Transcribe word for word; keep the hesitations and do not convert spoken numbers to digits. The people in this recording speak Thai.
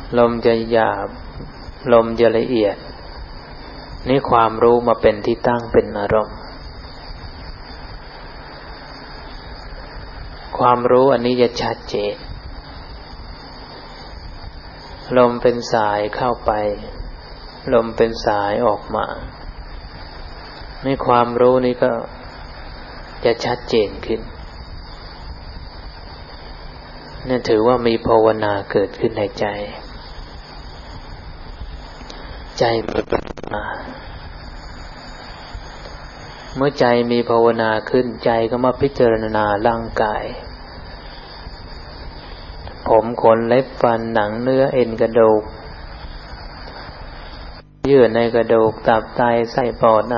ลมจะหยาบลมจะละเอียดนี่ความรู้มาเป็นที่ตั้งเป็นอารมณ์ความรู้อันนี้จะชัดเจนลมเป็นสายเข้าไปลมเป็นสายออกมานี่ความรู้นี้ก็จะชัดเจนขึ้นนั่นถือว่ามีภาวนาเกิดขึ้นในใจใจมีภาวนาเมื่อใจมีภาวนาขึ้นใจก็มาพิจารณาร่างกายผมขนเล็บฟันหนังเนื้อเอ็นกระดูกเยื่อในกระดูกตับไตไส้ปอด